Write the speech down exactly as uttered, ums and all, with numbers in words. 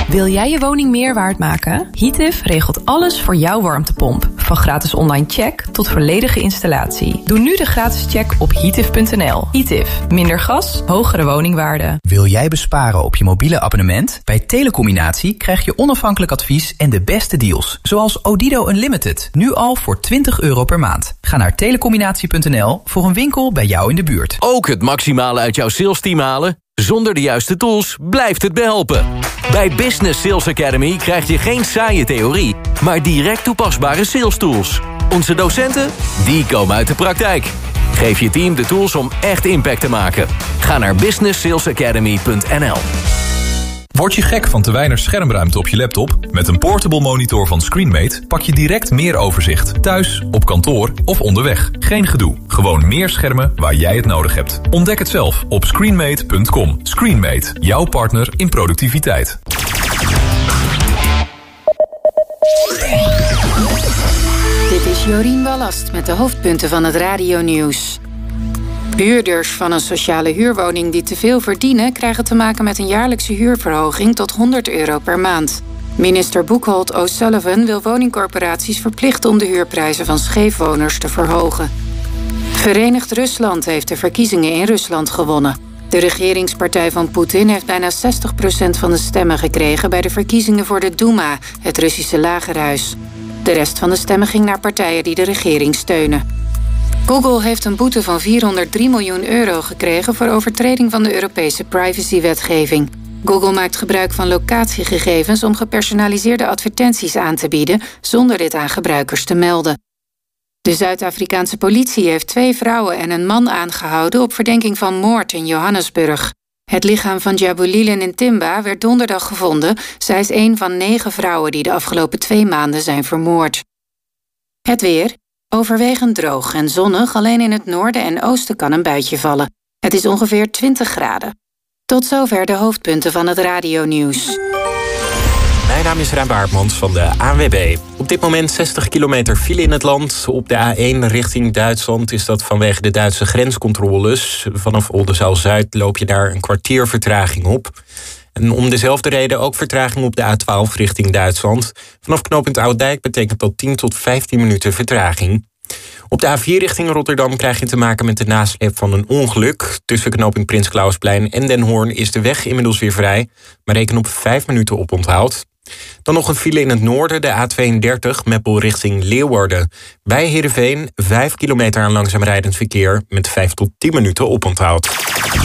Wil jij je woning meer waard maken? Heatif regelt alles voor jouw warmtepomp. Van gratis online check tot volledige installatie. Doe nu de gratis check op heatif punt n l. Heatif. Minder gas, hogere woningwaarde. Wil jij besparen op je mobiele abonnement? Bij Telecombinatie krijg je onafhankelijk advies en de beste deals. Zoals Odido Unlimited. Nu al voor twintig euro per maand. Ga naar telecombinatie punt n l voor een winkel bij jou in de buurt. Ook het maximale uit jouw sales team halen? Zonder de juiste tools blijft het behelpen. Bij Business Sales Academy krijg je geen saaie theorie, maar direct toepasbare sales tools. Onze docenten, die komen uit de praktijk. Geef je team de tools om echt impact te maken. Ga naar business sales academy punt n l. Word je gek van te weinig schermruimte op je laptop? Met een portable monitor van Screenmate pak je direct meer overzicht. Thuis, op kantoor of onderweg. Geen gedoe. Gewoon meer schermen waar jij het nodig hebt. Ontdek het zelf op screenmate punt com. Screenmate, jouw partner in productiviteit. Dit is Jorien Wallast met de hoofdpunten van het radionieuws. Huurders van een sociale huurwoning die te veel verdienen krijgen te maken met een jaarlijkse huurverhoging tot honderd euro per maand. Minister Boekholt O'Sullivan wil woningcorporaties verplichten om de huurprijzen van scheefwoners te verhogen. Verenigd Rusland heeft de verkiezingen in Rusland gewonnen. De regeringspartij van Poetin heeft bijna zestig procent van de stemmen gekregen bij de verkiezingen voor de Duma, het Russische lagerhuis. De rest van de stemmen ging naar partijen die de regering steunen. Google heeft een boete van vierhonderddrie miljoen euro gekregen voor overtreding van de Europese privacywetgeving. Google maakt gebruik van locatiegegevens om gepersonaliseerde advertenties aan te bieden zonder dit aan gebruikers te melden. De Zuid-Afrikaanse politie heeft twee vrouwen en een man aangehouden op verdenking van moord in Johannesburg. Het lichaam van Jabulile Ntimba werd donderdag gevonden. Zij is een van negen vrouwen die de afgelopen twee maanden zijn vermoord. Het weer. Overwegend droog en zonnig, alleen in het noorden en oosten kan een buitje vallen. Het is ongeveer twintig graden. Tot zover de hoofdpunten van het radionieuws. Mijn naam is Ruim Baartmans van de A N W B. Op dit moment zestig kilometer file in het land. Op de A één richting Duitsland is dat vanwege de Duitse grenscontroles. Vanaf Oldenzaal-Zuid loop je daar een kwartier vertraging op. En om dezelfde reden ook vertraging op de A twaalf richting Duitsland. Vanaf knooppunt Ouddijk betekent dat tien tot vijftien minuten vertraging. Op de A vier richting Rotterdam krijg je te maken met de nasleep van een ongeluk. Tussen knooppunt Prins Clausplein en Den Hoorn is de weg inmiddels weer vrij. Maar reken op vijf minuten oponthoud. Dan nog een file in het noorden, de A tweeëndertig, Meppel richting Leeuwarden. Bij Heerenveen vijf kilometer aan langzaam rijdend verkeer met vijf tot tien minuten oponthoud.